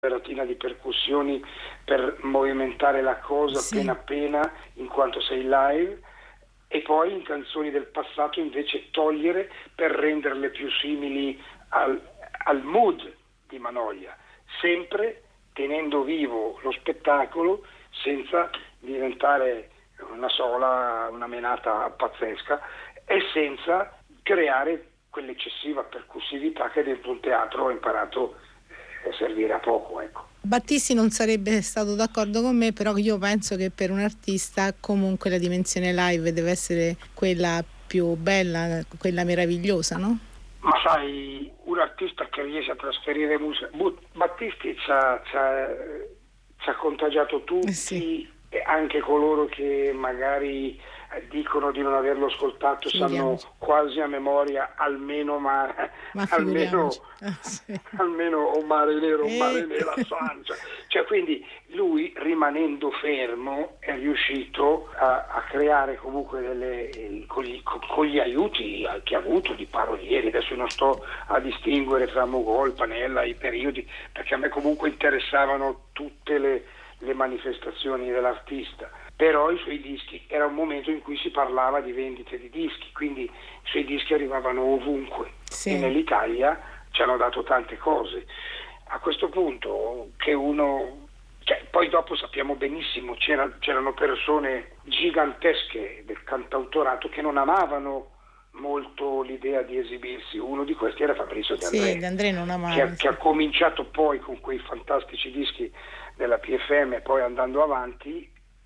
operatina di percussioni per movimentare la cosa appena appena, in quanto sei live, e poi in canzoni del passato invece togliere per renderle più simili al mood di Manoglia, sempre tenendo vivo lo spettacolo senza diventare una menata pazzesca e senza creare quell'eccessiva percussività che dentro un teatro ho imparato a servire a poco, ecco. Battisti non sarebbe stato d'accordo con me, però io penso che per un artista comunque la dimensione live deve essere quella più bella, quella meravigliosa, no? Ma sai, un artista che riesce a trasferire musica, Battisti ci ha contagiato tutti, e anche coloro che magari dicono di non averlo ascoltato sanno quasi a memoria almeno o Mare Nero o Mare Nera Sancia. Cioè, quindi lui, rimanendo fermo, è riuscito a creare comunque con gli aiuti che ha avuto di parolieri. Adesso non sto a distinguere tra Mogol, Panella, i periodi, perché a me comunque interessavano tutte le manifestazioni dell'artista, però i suoi dischi, era un momento in cui si parlava di vendite di dischi, quindi i suoi dischi arrivavano ovunque e nell'Italia ci hanno dato tante cose. A questo punto che poi dopo sappiamo benissimo c'erano persone gigantesche del cantautorato che non amavano molto l'idea di esibirsi. Uno di questi era Fabrizio De André, De André non amava, che ha cominciato poi con quei fantastici dischi della PFM e poi andando avanti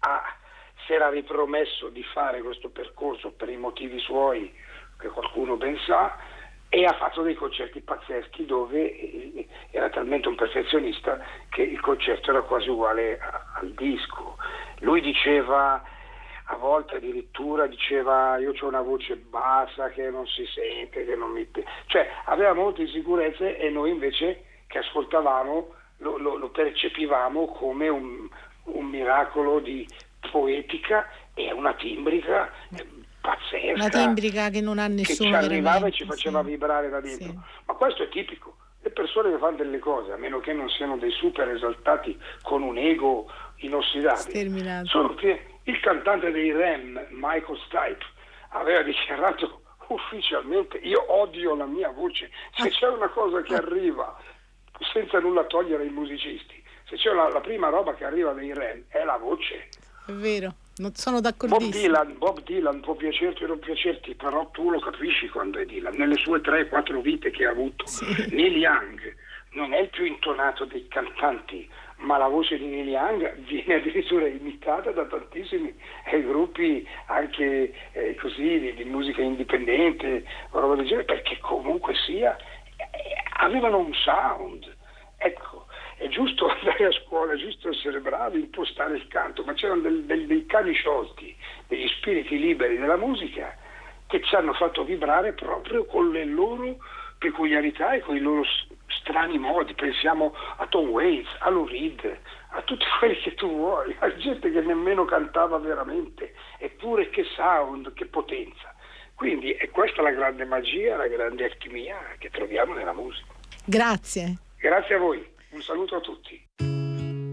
si era ripromesso di fare questo percorso per i motivi suoi che qualcuno ben sa, e ha fatto dei concerti pazzeschi dove era talmente un perfezionista che il concerto era quasi uguale al disco. Lui diceva, a volte addirittura diceva: io ho una voce bassa che non si sente, che non mi... Cioè aveva molte insicurezze, e noi invece che ascoltavamo lo percepivamo come un miracolo di poetica e una timbrica pazzesca. Una timbrica che non ha nessuno, che ci arrivava e ci faceva vibrare da dentro. Ma questo è tipico. Le persone che fanno delle cose, a meno che non siano dei super esaltati con un ego inossidabile, il cantante dei Rem, Michael Stipe, aveva dichiarato ufficialmente: io odio la mia voce. Se c'è una cosa che arriva, senza nulla togliere ai musicisti, se c'è la prima roba che arriva dai Rem è la voce. È vero, non sono d'accordissimo. Bob Dylan può piacerti o non piacerti, però tu lo capisci quando è Dylan, nelle sue 3-4 vite che ha avuto. Neil Young non è il più intonato dei cantanti, ma la voce di Neil Young viene addirittura imitata da tantissimi gruppi anche così di musica indipendente o roba del genere, perché comunque sia avevano un sound. Ecco, è giusto andare a scuola, è giusto essere bravi, impostare il canto, ma c'erano dei cani sciolti, degli spiriti liberi della musica che ci hanno fatto vibrare proprio con le loro peculiarità e con i loro strani modi. Pensiamo a Tom Waits, a Lou Reed, a tutti quelli che tu vuoi, a gente che nemmeno cantava veramente, eppure che sound, che potenza. Quindi è questa la grande magia, la grande alchimia che troviamo nella musica. Grazie. Grazie a voi, un saluto a tutti.